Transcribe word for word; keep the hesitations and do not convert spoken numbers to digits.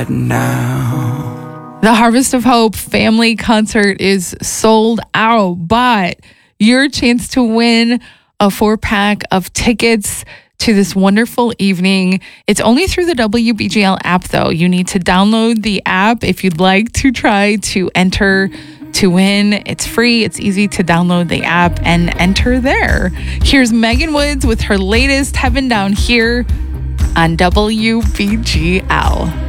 now. The Harvest of Hope family concert is sold out, but your chance to win a four pack of tickets to this wonderful evening. It's only through the W B G L app, though. You need to download the app if you'd like to try to enter to win. It's free. It's easy to download the app and enter there. Here's Megan Woods with her latest Heaven Down Here on W B G L.